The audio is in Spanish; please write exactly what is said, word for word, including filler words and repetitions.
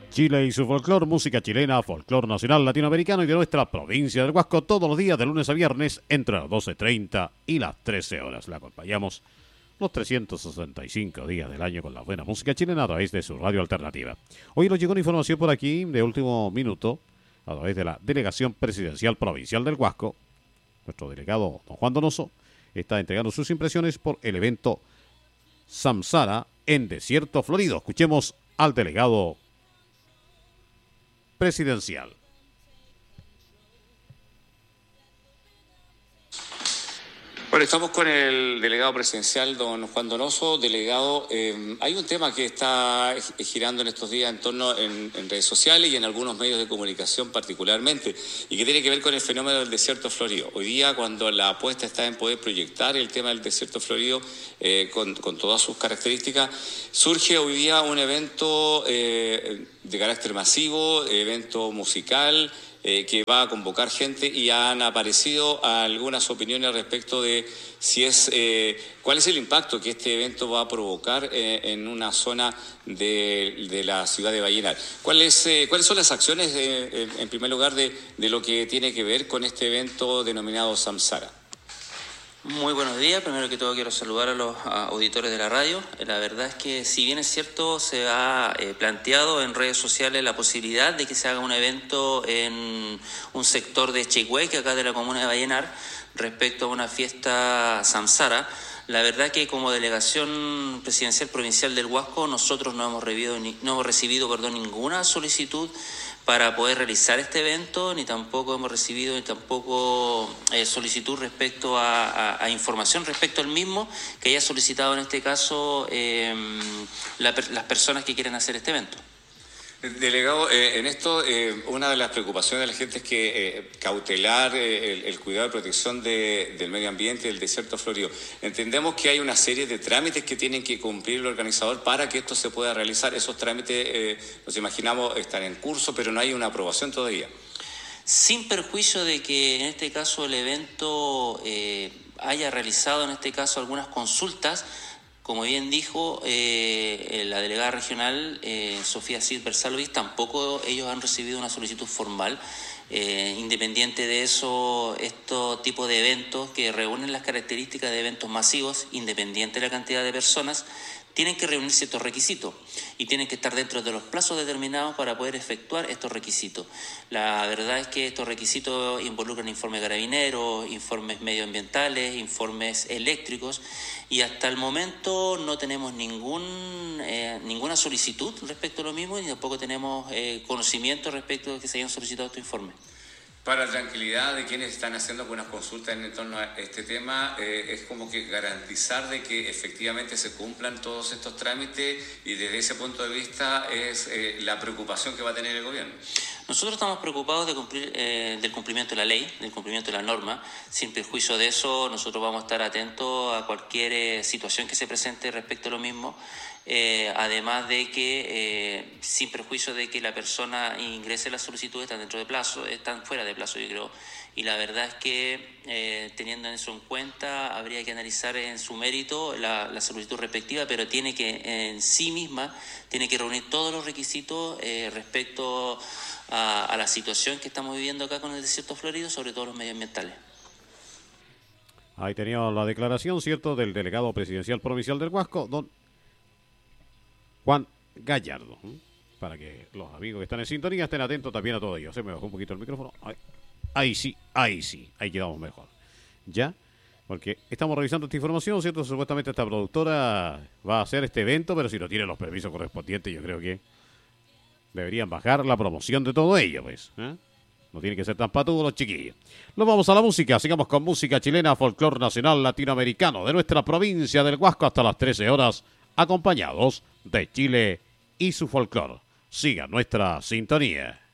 Chile y su folclor, música chilena, folclor nacional latinoamericano y de nuestra provincia del Huasco, todos los días de lunes a viernes entre las doce treinta y las trece horas. La acompañamos los trescientos sesenta y cinco días del año con la buena música chilena a través de su radio alternativa. Hoy nos llegó una información por aquí de último minuto a través de la Delegación Presidencial Provincial del Huasco. Nuestro delegado, don Juan Donoso, está entregando sus impresiones por el evento Samsara en Desierto Florido. Escuchemos al delegado presidencial. Bueno, estamos con el delegado presidencial, don Juan Donoso. Delegado, eh, hay un tema que está girando en estos días en torno en, en redes sociales y en algunos medios de comunicación particularmente, y que tiene que ver con el fenómeno del desierto florido. Hoy día, cuando la apuesta está en poder proyectar el tema del desierto florido eh, con, con todas sus características, surge hoy día un evento eh, de carácter masivo, evento musical, Eh, que va a convocar gente, y han aparecido algunas opiniones respecto de si es eh, cuál es el impacto que este evento va a provocar eh, en una zona de, de la ciudad de Vallenar. ¿Cuál es, eh, ¿Cuáles son las acciones, de, en primer lugar, de, de lo que tiene que ver con este evento denominado Samsara? Muy buenos días. Primero que todo quiero saludar a los a auditores de la radio. La verdad es que, si bien es cierto, se ha eh, planteado en redes sociales la posibilidad de que se haga un evento en un sector de Chehueque, acá de la comuna de Vallenar, respecto a una fiesta Samsara. La verdad que, como delegación presidencial provincial del Huasco, nosotros no hemos recibido, no hemos recibido perdón, ninguna solicitud para poder realizar este evento, ni tampoco hemos recibido ni tampoco eh, solicitud respecto a, a, a información respecto al mismo que haya solicitado en este caso eh, la, las personas que quieren hacer este evento. Delegado, eh, en esto eh, una de las preocupaciones de la gente es que eh, cautelar eh, el, el cuidado y protección de, del medio ambiente del desierto florido. Entendemos que hay una serie de trámites que tienen que cumplir el organizador para que esto se pueda realizar. Esos trámites, eh, nos imaginamos, están en curso, pero no hay una aprobación todavía. Sin perjuicio de que en este caso el evento eh, haya realizado en este caso algunas consultas, como bien dijo eh, la delegada regional eh, Sofía Cid Bersalovic, tampoco ellos han recibido una solicitud formal. Eh, independiente de eso, estos tipos de eventos que reúnen las características de eventos masivos, independiente de la cantidad de personas, tienen que reunir ciertos requisitos y tienen que estar dentro de los plazos determinados para poder efectuar estos requisitos. La verdad es que estos requisitos involucran informes carabineros, informes medioambientales, informes eléctricos, y hasta el momento no tenemos ningún, eh, ninguna solicitud respecto a lo mismo, y tampoco tenemos eh, conocimiento respecto de que se hayan solicitado estos informes. Para la tranquilidad de quienes están haciendo algunas consultas en torno a este tema, eh, es como que garantizar de que efectivamente se cumplan todos estos trámites, y desde ese punto de vista es eh, la preocupación que va a tener el gobierno. Nosotros estamos preocupados de cumplir, eh, del cumplimiento de la ley, del cumplimiento de la norma. Sin perjuicio de eso, nosotros vamos a estar atentos a cualquier eh, situación que se presente respecto a lo mismo. Eh, además de que, eh, sin perjuicio de que la persona ingrese las solicitudes, están dentro de plazo, están fuera de plazo, yo creo, y la verdad es que, eh, teniendo eso en cuenta, habría que analizar en su mérito la, la solicitud respectiva, pero tiene que, en sí misma, tiene que reunir todos los requisitos eh, respecto a, a la situación que estamos viviendo acá con el desierto florido, sobre todo los medioambientales. Ahí teníamos la declaración, ¿cierto?, del delegado presidencial provincial del Huasco, don Juan Gallardo, ¿eh? Para que los amigos que están en sintonía estén atentos también a todo ello. Se me bajó un poquito el micrófono. Ahí, ahí sí, ahí sí, ahí quedamos mejor. ¿Ya? Porque estamos revisando esta información, ¿cierto? Supuestamente esta productora va a hacer este evento, pero si no tiene los permisos correspondientes, yo creo que deberían bajar la promoción de todo ello, pues. ¿eh? No tienen que ser tan patudos los chiquillos. Nos vamos a la música, sigamos con música chilena, folclor nacional latinoamericano de nuestra provincia del Huasco hasta las trece horas, acompañados de Chile y su folclor. Siga nuestra sintonía.